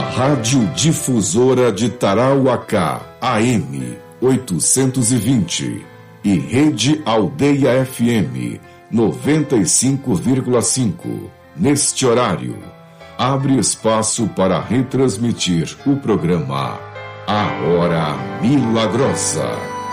Rádio Difusora de Tarauacá, AM 820 e Rede Aldeia FM 95,5. Neste horário, abre espaço para retransmitir o programa A Hora Milagrosa.